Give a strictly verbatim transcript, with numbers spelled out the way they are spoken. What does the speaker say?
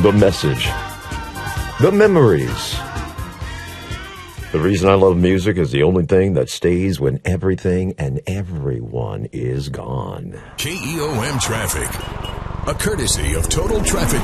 the message, the memories. The reason I love music is the only thing that stays when everything and everyone is gone. K E O M Traffic, a courtesy of Total Traffic